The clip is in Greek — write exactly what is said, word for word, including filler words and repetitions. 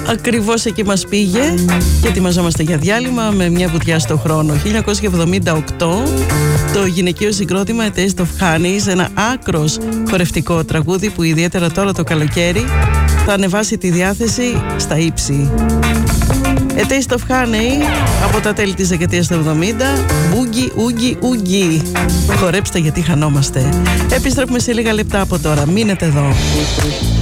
ακριβώς εκεί μας πήγε και ετοιμαζόμαστε για διάλειμμα με μια βουτιά στο χρόνο. χίλια εννιακόσια εβδομήντα οκτώ, το γυναικείο συγκρότημα A Taste of Honey, σε ένα άκρος χορευτικό τραγούδι που ιδιαίτερα τώρα το καλοκαίρι θα ανεβάσει τη διάθεση στα ύψη. A Taste of Honey από τα τέλη της δεκαετίας του εβδομήντα. Μπούγκι, ούγκι, ούγκι. Χορέψτε γιατί χανόμαστε. Επιστρέφουμε σε λίγα λεπτά από τώρα. Μείνετε εδώ.